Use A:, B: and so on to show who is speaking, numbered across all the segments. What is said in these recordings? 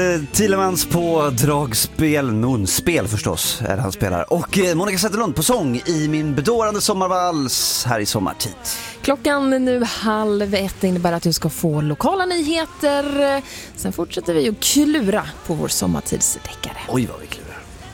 A: Thielemans på dragspel, nonspel förstås är det han spelar. Och Monica Zetterlund på sång i Min bedårande sommarvals här i sommartid.
B: Klockan nu 12:30 innebär att du ska få lokala nyheter. Sen fortsätter vi att klura på vår sommartidsdeckare.
A: Oj vad vi klurar.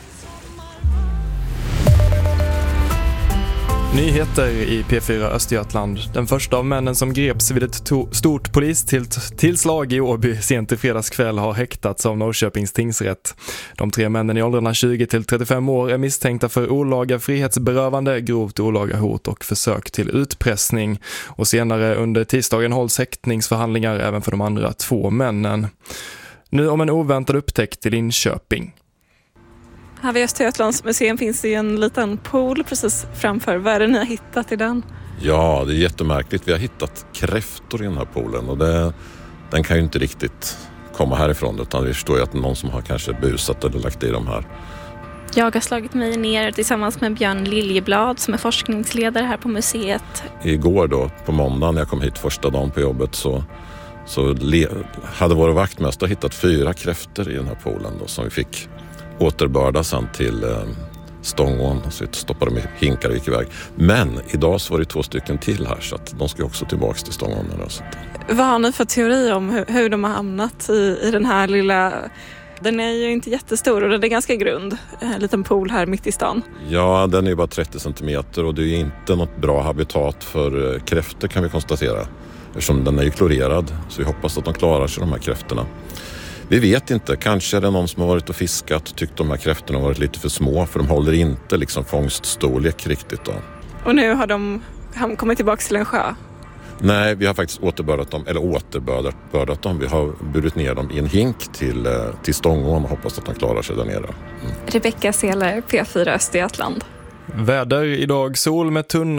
C: Nyheter i P4 Östergötland. Den första av männen som greps vid ett stort polistillslag i Åby sent i fredagskväll har häktats av Norrköpings tingsrätt. De 3 männen i åldrarna 20 till 35 år är misstänkta för olaga frihetsberövande, grovt olaga hot och försök till utpressning. Och senare under tisdagen hålls häktningsförhandlingar även för de andra 2 männen. Nu om en oväntad upptäckt i Linköping.
D: Här vid Östergötlands museum finns det ju en liten pool precis framför. Vad är det ni har hittat i den?
E: Ja, det är jättemärkligt. Vi har hittat kräftor i den här poolen och den kan ju inte riktigt komma härifrån, utan vi förstår ju att någon som har kanske busat eller lagt i de här.
D: Jag har slagit mig ner tillsammans med Björn Liljeblad som är forskningsledare här på museet.
E: Igår då, på måndagen när jag kom hit första dagen på jobbet så hade vår vaktmästare hittat 4 kräftor i den här poolen då, som vi fick återbörda sen till Stångån, och så stoppade de i hinkar och gick iväg. Men idag så var det 2 stycken till här, så att de ska också tillbaka till Stångån.
D: Vad har ni för teori om hur de har hamnat i den här lilla... Den är ju inte jättestor och den är ganska grund. En liten pool här mitt i stan.
E: Ja, den är ju bara 30 centimeter och det är inte något bra habitat för kräftor, kan vi konstatera. Eftersom den är ju klorerad, så vi hoppas att de klarar sig, de här kräftorna. Vi vet inte, kanske är det någon som har varit och fiskat och tyckt de här kräftorna har varit lite för små, för de håller inte liksom fångststorlek riktigt då.
D: Och nu har de kommit tillbaka till en sjö?
E: Nej, vi har faktiskt återbördat dem. Vi har burit ner dem i en hink till Stångån och hoppas att de klarar sig där nere.
D: Rebecka Seler, P4 Östergötland.
C: Väder idag, sol med tunna